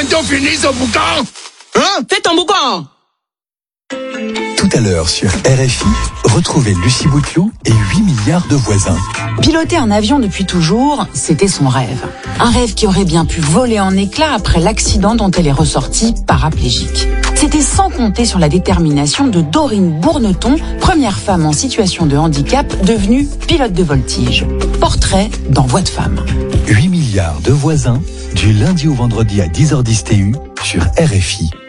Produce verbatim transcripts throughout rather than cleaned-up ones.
bientôt fini ce boucan. Hein? Fais ton boucan. Tout à l'heure sur R F I, retrouvez Lucie Bouteloup et huit milliards de voisins. Piloter un avion depuis toujours, c'était son rêve. Un rêve qui aurait bien pu voler en éclats après l'accident dont elle est ressortie paraplégique. C'était sans compter sur la détermination de Dorine Bourneton, première femme en situation de handicap devenue pilote de voltige. Portrait dans Voix de femme. huit milliards de voisins, du lundi au vendredi à dix heures dix T U sur R F I.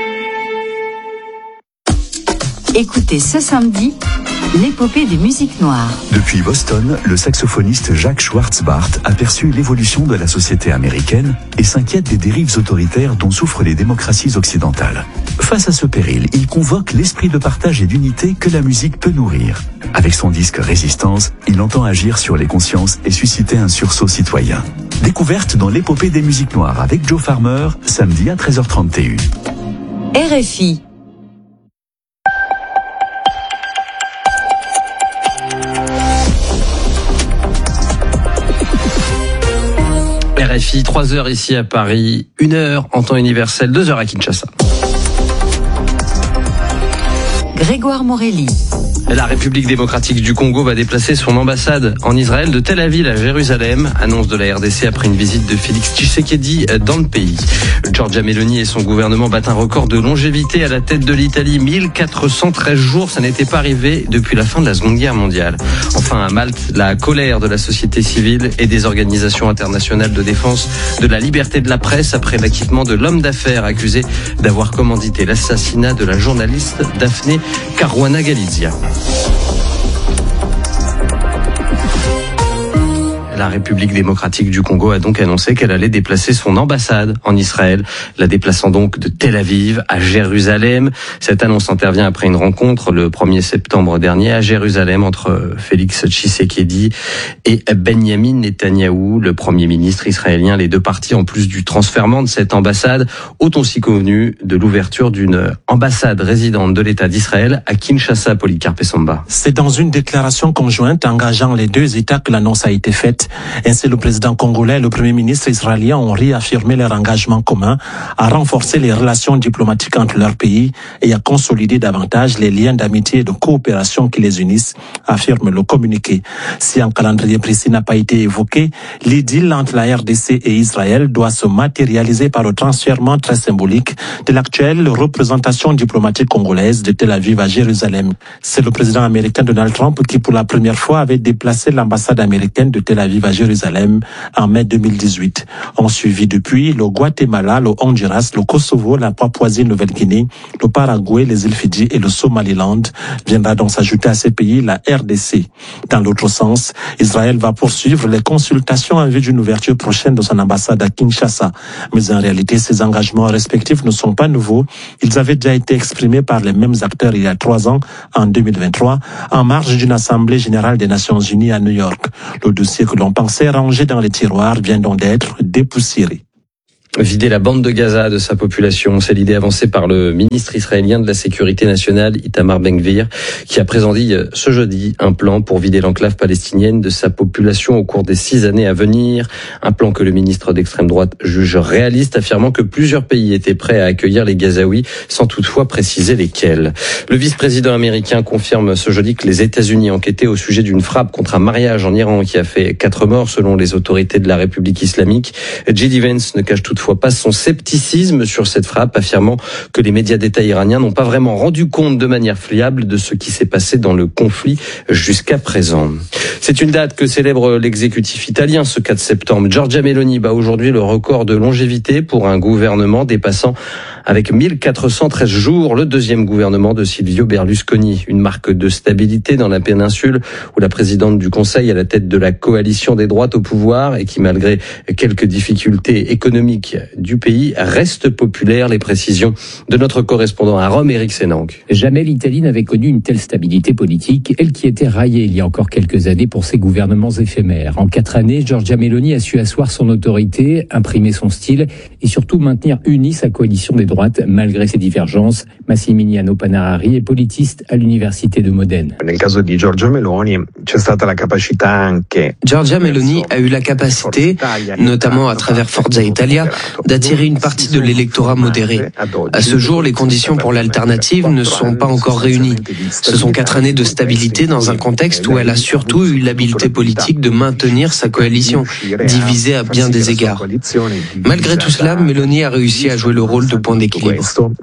Écoutez ce samedi, l'épopée des musiques noires. Depuis Boston, le saxophoniste Jacques Schwartzbart a perçu l'évolution de la société américaine et s'inquiète des dérives autoritaires dont souffrent les démocraties occidentales. Face à ce péril, il convoque l'esprit de partage et d'unité que la musique peut nourrir. Avec son disque Résistance, il entend agir sur les consciences et susciter un sursaut citoyen. Découverte dans l'épopée des musiques noires avec Joe Farmer, samedi à treize heures trente T U. R F I. R F I, trois heures ici à Paris, une heure en temps universel, deux heures à Kinshasa. Grégoire Morelli. La République démocratique du Congo va déplacer son ambassade en Israël de Tel Aviv à Jérusalem, annonce de la R D C après une visite de Félix Tshisekedi dans le pays. Giorgia Meloni et son gouvernement battent un record de longévité à la tête de l'Italie, mille quatre cent treize jours, ça n'était pas arrivé depuis la fin de la Seconde Guerre mondiale. Enfin à Malte, la colère de la société civile et des organisations internationales de défense de la liberté de la presse après l'acquittement de l'homme d'affaires accusé d'avoir commandité l'assassinat de la journaliste Daphne Caruana Galizia. La République démocratique du Congo a donc annoncé qu'elle allait déplacer son ambassade en Israël, la déplaçant donc de Tel Aviv à Jérusalem. Cette annonce intervient après une rencontre le premier septembre dernier à Jérusalem entre Félix Tshisekedi et Benyamin Netanyahou, le premier ministre israélien. Les deux parties, en plus du transfèrement de cette ambassade, ont aussi convenu de l'ouverture d'une ambassade résidente de l'État d'Israël à Kinshasa. Policarpe Samba. C'est dans une déclaration conjointe engageant les deux États que l'annonce a été faite. Ainsi, le président congolais et le premier ministre israélien ont réaffirmé leur engagement commun à renforcer les relations diplomatiques entre leurs pays et à consolider davantage les liens d'amitié et de coopération qui les unissent, affirme le communiqué. Si un calendrier précis n'a pas été évoqué, l'idylle entre la R D C et Israël doit se matérialiser par le transfèrement très symbolique de l'actuelle représentation diplomatique congolaise de Tel Aviv à Jérusalem. C'est le président américain Donald Trump qui, pour la première fois, avait déplacé l'ambassade américaine de Tel Aviv à Jérusalem en mai deux mille dix-huit. Ont suivi depuis le Guatemala, le Honduras, le Kosovo, la Papouasie-Nouvelle-Guinée, le Paraguay, les îles Fidji et le Somaliland. Viendra donc s'ajouter à ces pays la R D C. Dans l'autre sens, Israël va poursuivre les consultations en vue d'une ouverture prochaine de son ambassade à Kinshasa. Mais en réalité, ces engagements respectifs ne sont pas nouveaux. Ils avaient déjà été exprimés par les mêmes acteurs il y a trois ans, en deux mille vingt-trois, en marge d'une assemblée générale des Nations Unies à New York. Le dossier que l'on pensait rangé dans les tiroirs vient donc d'être dépoussiéré. Vider la bande de Gaza de sa population, c'est l'idée avancée par le ministre israélien de la Sécurité nationale, Itamar Ben-Gvir, qui a présenté ce jeudi un plan pour vider l'enclave palestinienne de sa population au cours des six années à venir. Un plan que le ministre d'extrême droite juge réaliste, affirmant que plusieurs pays étaient prêts à accueillir les Gazaouis, sans toutefois préciser lesquels. Le vice-président américain confirme ce jeudi que les États-Unis enquêtaient au sujet d'une frappe contre un mariage en Iran qui a fait quatre morts selon les autorités de la République islamique. J D Vance ne cache toutefois pas son scepticisme sur cette frappe, affirmant que les médias d'État iraniens n'ont pas vraiment rendu compte de manière fiable de ce qui s'est passé dans le conflit jusqu'à présent. C'est une date que célèbre l'exécutif italien ce quatre septembre. Giorgia Meloni bat aujourd'hui le record de longévité pour un gouvernement, dépassant avec mille quatre cent treize jours le deuxième gouvernement de Silvio Berlusconi. Une marque de stabilité dans la péninsule où la présidente du Conseil à la tête de la coalition des droites au pouvoir et qui, malgré quelques difficultés économiques du pays, reste populaire. Les précisions de notre correspondant à Rome, Éric Sénang. Jamais l'Italie n'avait connu une telle stabilité politique, elle qui était raillée il y a encore quelques années pour ses gouvernements éphémères. En quatre années, Giorgia Meloni a su asseoir son autorité, imprimer son style et surtout maintenir unie sa coalition des droites malgré ses divergences. Massimiliano Panarari est politiste à l'université de Modène. Nel caso di Giorgia Meloni, c'è stata la capacità anche. Giorgia Meloni a eu la capacité, notamment à travers Forza Italia, d'attirer une partie de l'électorat modéré. À ce jour, les conditions pour l'alternative ne sont pas encore réunies. Ce sont quatre années de stabilité dans un contexte où elle a surtout eu l'habileté politique de maintenir sa coalition, divisée à bien des égards. Malgré tout cela, Meloni a réussi à jouer le rôle de point d'équilibre.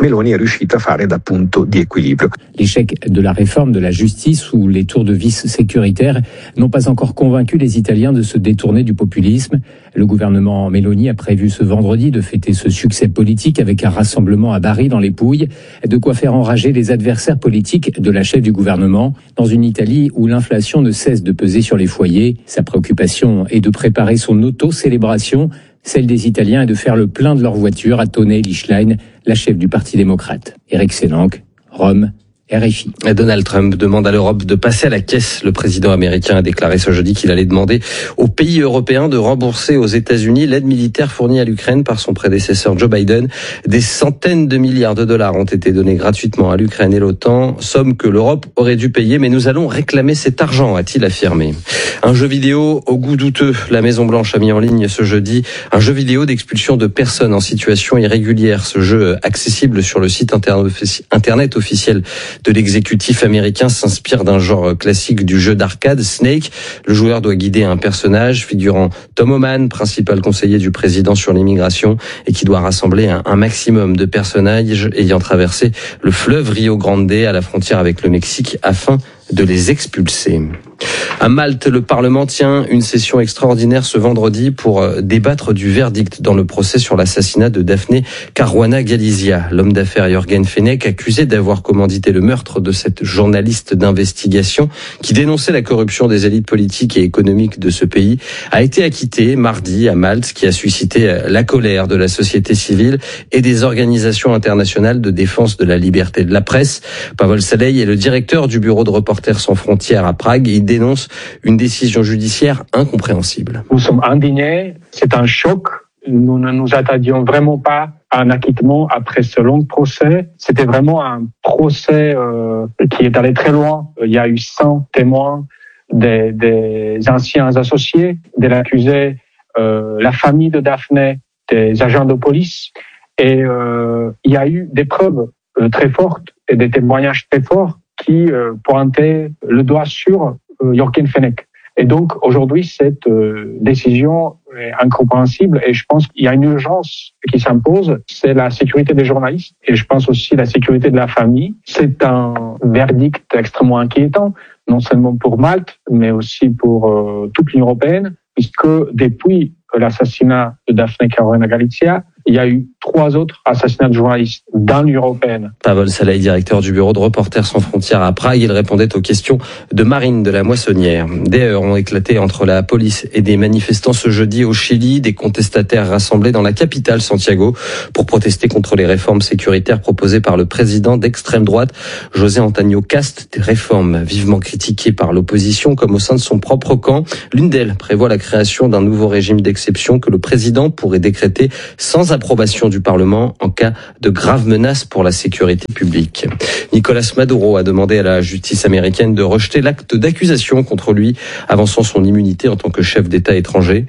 L'échec de la réforme de la justice ou les tours de vis sécuritaires n'ont pas encore convaincu les Italiens de se détourner du populisme. Le gouvernement Meloni a prévu ce vendredi de fêter ce succès politique avec un rassemblement à Bari dans les Pouilles, de quoi faire enrager les adversaires politiques de la chef du gouvernement dans une Italie où l'inflation ne cesse de peser sur les foyers. Sa préoccupation est de préparer son auto-célébration. Celle des Italiens est de faire le plein de leur voiture, a tonné Lichlein, la chef du Parti démocrate. Éric Sénanque, Rome, R F I. Donald Trump demande à l'Europe de passer à la caisse. Le président américain a déclaré ce jeudi qu'il allait demander aux pays européens de rembourser aux États-Unis l'aide militaire fournie à l'Ukraine par son prédécesseur Joe Biden. Des centaines de milliards de dollars ont été donnés gratuitement à l'Ukraine et l'OTAN, somme que l'Europe aurait dû payer, mais nous allons réclamer cet argent, a-t-il affirmé. Un jeu vidéo au goût douteux. La Maison-Blanche a mis en ligne ce jeudi un jeu vidéo d'expulsion de personnes en situation irrégulière. Ce jeu, accessible sur le site internet officiel de l'exécutif américain, s'inspire d'un genre classique du jeu d'arcade Snake. Le joueur doit guider un personnage figurant Tom Homan, principal conseiller du président sur l'immigration, et qui doit rassembler un, un maximum de personnages ayant traversé le fleuve Rio Grande à la frontière avec le Mexique afin de les expulser. À Malte, le Parlement tient une session extraordinaire ce vendredi pour débattre du verdict dans le procès sur l'assassinat de Daphne Caruana Galizia. L'homme d'affaires Jürgen Fenech, accusé d'avoir commandité le meurtre de cette journaliste d'investigation qui dénonçait la corruption des élites politiques et économiques de ce pays, a été acquitté mardi à Malte, ce qui a suscité la colère de la société civile et des organisations internationales de défense de la liberté de la presse. Pavel Salei est le directeur du bureau de Reporters sans frontières à Prague. Il dénonce une décision judiciaire incompréhensible. Nous sommes indignés, c'est un choc. Nous ne nous attendions vraiment pas à un acquittement après ce long procès. C'était vraiment un procès euh, qui est allé très loin. Il y a eu cent témoins, des, des anciens associés de l'accusé, euh, la famille de Daphne, des agents de police. Et euh, il y a eu des preuves euh, très fortes et des témoignages très forts qui euh, pointaient le doigt sur euh, Jürgen Fenech. Et donc, aujourd'hui, cette euh, décision est incompréhensible et je pense qu'il y a une urgence qui s'impose, c'est la sécurité des journalistes et je pense aussi la sécurité de la famille. C'est un verdict extrêmement inquiétant, non seulement pour Malte, mais aussi pour euh, toute l'Union européenne, puisque depuis l'assassinat de Daphne Caruana Galizia, il y a eu trois autres assassinats de journalistes dans l'Union européenne. Pavel Salei, directeur du bureau de Reporters sans frontières à Prague, il répondait aux questions de Marine de la Moissonnière. Des heurts ont éclaté entre la police et des manifestants ce jeudi au Chili, des contestataires rassemblés dans la capitale Santiago pour protester contre les réformes sécuritaires proposées par le président d'extrême droite José Antonio Cast, des réformes vivement critiquées par l'opposition comme au sein de son propre camp. L'une d'elles prévoit la création d'un nouveau régime d'exception que le président pourrait décréter sans approbation du Parlement en cas de graves menaces pour la sécurité publique. Nicolas Maduro a demandé à la justice américaine de rejeter l'acte d'accusation contre lui, avançant son immunité en tant que chef d'État étranger.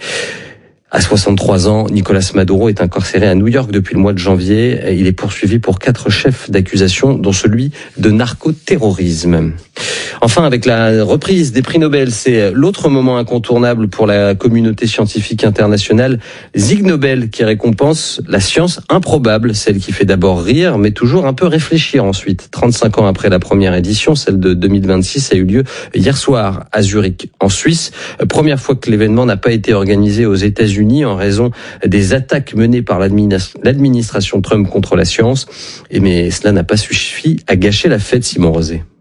À soixante-trois ans, Nicolas Maduro est incarcéré à New York depuis le mois de janvier. Il est poursuivi pour quatre chefs d'accusation, dont celui de narcoterrorisme. Enfin, avec la reprise des prix Nobel, c'est l'autre moment incontournable pour la communauté scientifique internationale, Ig Nobel, qui récompense la science improbable, celle qui fait d'abord rire, mais toujours un peu réfléchir ensuite. trente-cinq ans après la première édition, celle de deux mille vingt-six a eu lieu hier soir à Zurich, en Suisse. Première fois que l'événement n'a pas été organisé aux États-Unis en raison des attaques menées par l'administration Trump contre la science. Et mais cela n'a pas suffi à gâcher la fête, Simon Rosé.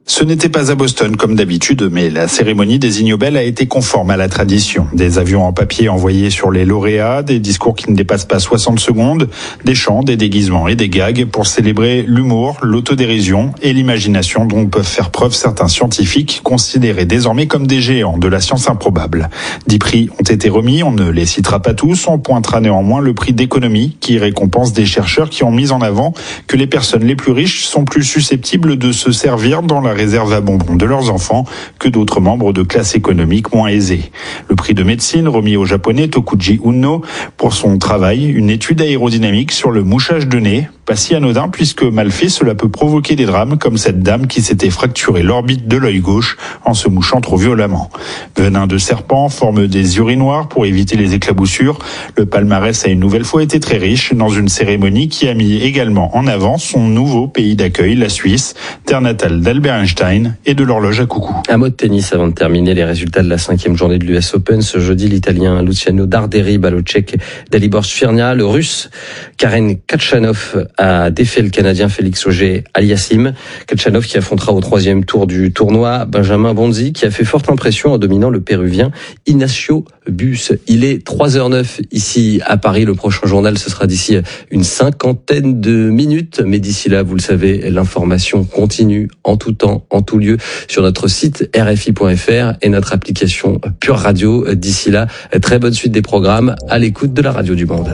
Ce n'était pas à Boston comme d'habitude, mais la cérémonie des Ig Nobel a été conforme à la tradition. Des avions en papier envoyés sur les lauréats, des discours qui ne dépassent pas soixante secondes, des chants, des déguisements et des gags pour célébrer l'humour, l'autodérision et l'imagination dont peuvent faire preuve certains scientifiques considérés désormais comme des géants de la science improbable. Dix prix ont été remis, on ne les citera pas tous, on pointera néanmoins le prix d'économie qui récompense des chercheurs qui ont mis en avant que les personnes les plus riches sont plus susceptibles de se servir dans la réserve à bonbons de leurs enfants que d'autres membres de classe économique moins aisés. Le prix de médecine remis au japonais Tokuji Unno pour son travail, une étude aérodynamique sur le mouchage de nez. Pas si anodin puisque mal fait, cela peut provoquer des drames comme cette dame qui s'était fracturé l'orbite de l'œil gauche en se mouchant trop violemment. Venin de serpent, forme des urinoirs pour éviter les éclaboussures. Le palmarès a une nouvelle fois été très riche dans une cérémonie qui a mis également en avant son nouveau pays d'accueil, la Suisse, terre natale d'Albert Einstein et de l'horloge à coucou. Un mot de tennis avant de terminer les résultats de la cinquième journée de l'U S Open. Ce jeudi, l'Italien Luciano Darderi bat le Tchèque Dalibor Svirnia. Le Russe Karen Khachanov a défait le Canadien Félix Auger-Aliassime. Khachanov qui affrontera au troisième tour du tournoi Benjamin Bonzi qui a fait forte impression en dominant le Péruvien Ignacio Bus. Il est trois heures neuf ici à Paris. Le prochain journal, ce sera d'ici une cinquantaine de minutes. Mais d'ici là, vous le savez, l'information continue en tout temps, en tout lieu sur notre site R F I point F R et notre application Pure Radio. D'ici là, très bonne suite des programmes à l'écoute de la radio du monde.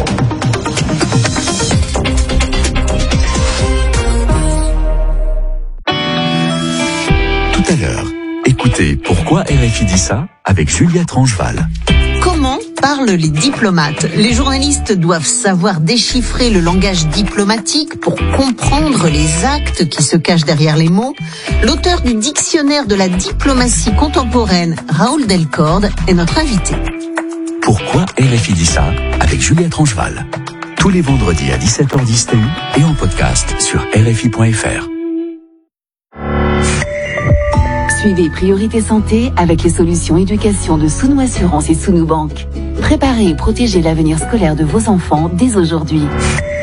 Tout à l'heure, écoutez Pourquoi R F I dit ça avec Juliette Rangeval. Comment parlent les diplomates? Les journalistes doivent savoir déchiffrer le langage diplomatique pour comprendre les actes qui se cachent derrière les mots. L'auteur du dictionnaire de la diplomatie contemporaine, Raoul Delcorde, est notre invité. Pourquoi R F I dit ça avec Juliette Rangeval. Tous les vendredis à dix-sept heures dix T U et en podcast sur R F I point F R. Suivez Priorité Santé avec les solutions éducation de Sounou Assurance et Sounou Banque. Préparez et protégez l'avenir scolaire de vos enfants dès aujourd'hui.